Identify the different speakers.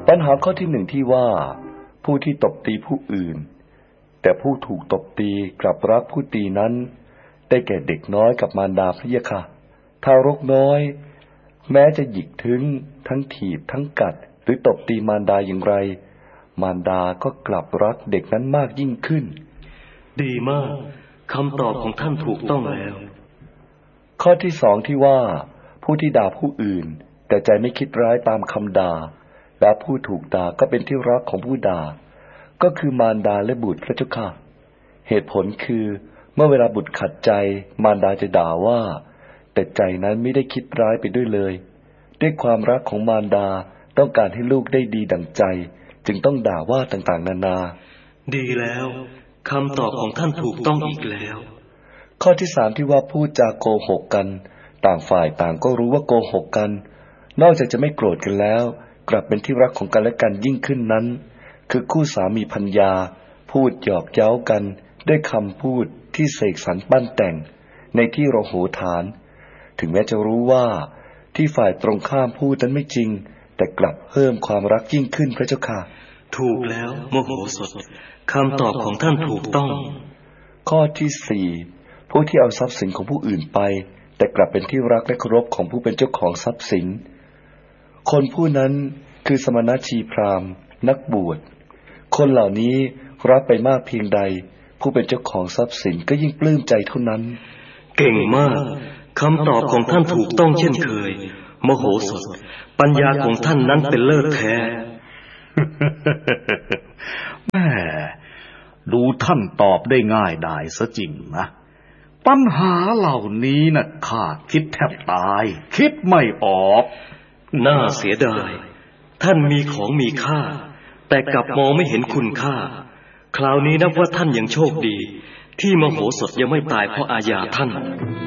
Speaker 1: ปัญหาข้อที่หนึ่งที่ว่าผู้ที่ตบตีผู้อื่นแต่ผู้ถูกตบตีกลับรักผู้ตีนั้นได้แก่เด็กน้อยกับมารดาพะยะค่ะทารกน้อยแม้จะหยิกถึงทั้งถีบทั้งกัดหรือตบตีมารดาอย่างไรมารดาก็กลับรักเด็กนั้นมากยิ่งขึ้น
Speaker 2: ดีมากคำตอบของท่านถูกต้องแล้ว
Speaker 1: ข้อที่สองที่ว่าผู้ที่ด่าผู้อื่นแต่ใจไม่คิดร้ายตามคำด่าและผู้ถูกด่าก็เป็นที่รักของผู้ด่าก็คือมารดาและบุตรพระเจ้าค่ะเหตุผลคือเมื่อเวลาบุตรขัดใจมารดาจะด่าว่าแต่ใจนั้นไม่ได้คิดร้ายไปด้วยเลยด้วยความรักของมารดาต้องการให้ลูกได้ดีดั่งใจจึงต้องด่าว่าต่างๆนานา
Speaker 2: ดีแล้วคำตอบของท่านถูกต้องอีกแล้ว
Speaker 1: ข้อที่สามที่ว่าพูดจาโกหกกันต่างฝ่ายต่างก็รู้ว่าโกหกกันนอกจากจะไม่โกรธกันแล้วกลับเป็นที่รักของกันและกันยิ่งขึ้นนั้นคือคู่สามีภรรยาพูดหยอกเย้ากันด้วยคำพูดที่เสกสรรปั้นแต่งในที่ระโหฐานถึงแม้จะรู้ว่าที่ฝ่ายตรงข้ามพูดนั้นไม่จริงแต่กลับเพิ่มความรักยิ่งขึ้นพระเจ้าค่ะ
Speaker 2: ถูกแล้วโมโหสถคำตอบของท่านถูกต้อง
Speaker 1: ข้อที่สี่ผู้ที่เอาทรัพย์สินของผู้อื่นไปแต่กลับเป็นที่รักและเคารพของผู้เป็นเจ้าของทรัพย์สินคนผู้นั้นคือสมณชีพราหมณ์นักบวชคนเหล่านี้รับไปมากเพียงใดผู้เป็นเจ้าของทรัพย์สินก็ยิ่งปลื้มใจเท่านั้น
Speaker 2: เก่งมากคำตอบของท่านถูกต้องเช่นเคยโมโหสถปัญญาของท่านนั้นเป็นเลิศแท้
Speaker 3: แม่ดูท่านตอบได้ง่ายได้ซะจริงนะปัญหาเหล่านี้น่ะข้าคิดแทบตายคิดไม่ออก
Speaker 2: น่าเสียดายท่านมีของมีค่าแต่กลับมองไม่เห็นคุณค่าคราวนี้นับว่าท่านยังโชคดีที่มโหสถยังไม่ตายเพราะอาญาท่าน